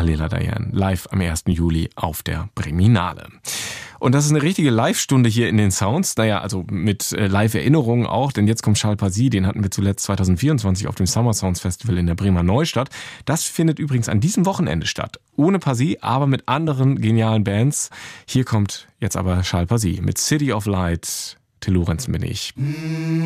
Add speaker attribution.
Speaker 1: Leela Dayan live am 1. Juli auf der Breminale. Und das ist eine richtige Live-Stunde hier in den Sounds. Naja, also mit Live-Erinnerungen auch, denn jetzt kommt Charles Pazy, den hatten wir zuletzt 2024 auf dem Summer Sounds Festival in der Bremer Neustadt. Das findet übrigens an diesem Wochenende statt. Ohne Pazy, aber mit anderen genialen Bands. Hier kommt jetzt aber Charles Pazy mit City of Light. Till Lorenzen bin ich.